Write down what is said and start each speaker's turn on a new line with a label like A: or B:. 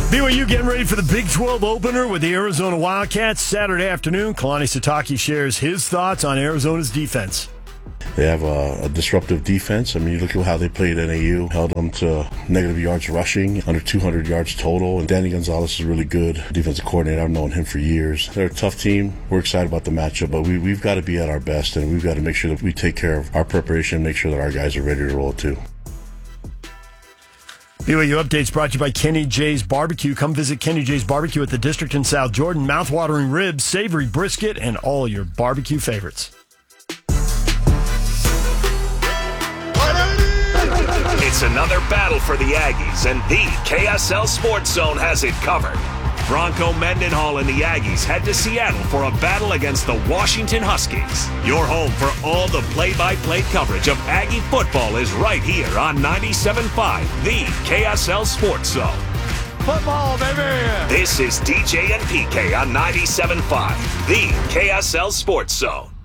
A: BYU getting ready for the Big 12 opener with the Arizona Wildcats Saturday afternoon. Kalani Sitake shares his thoughts on Arizona's defense.
B: They have a disruptive defense. I mean, you look at how they played NAU, held them to negative yards rushing, under 200 yards total. And Danny Gonzalez is really good defensive coordinator. I've known him for years. They're a tough team. We're excited about the matchup, but we've got to be at our best, and we've got to make sure that we take care of our preparation and make sure that our guys are ready to roll too.
A: BYU Updates brought to you by Kenny J's Barbecue. Come visit Kenny J's Barbecue at the District in South Jordan. Mouth-watering ribs, savory brisket, and all your barbecue favorites.
C: It's another battle for the Aggies, and the KSL Sports Zone has it covered. Bronco Mendenhall and the Aggies head to Seattle for a battle against the Washington Huskies. Your home for all the play-by-play coverage of Aggie football is right here on 97.5, the KSL Sports Zone.
A: Football, baby!
C: This is DJ and PK on 97.5, the KSL Sports Zone.